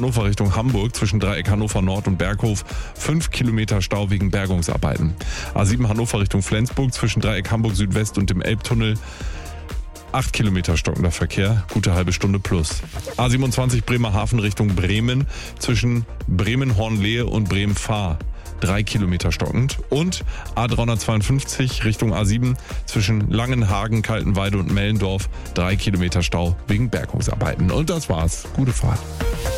Hannover Richtung Hamburg zwischen Dreieck Hannover Nord und Berghof 5 Kilometer Stau wegen Bergungsarbeiten. A7 Hannover Richtung Flensburg zwischen Dreieck Hamburg Südwest und dem Elbtunnel 8 Kilometer stockender Verkehr, gute halbe Stunde plus. A27 Bremerhaven Richtung Bremen zwischen Bremen-Hornlehe und Bremen-Fahr 3 Kilometer stockend. Und A352 Richtung A7 zwischen Langenhagen, Kaltenweide und Mellendorf 3 Kilometer Stau wegen Bergungsarbeiten. Und das war's. Gute Fahrt.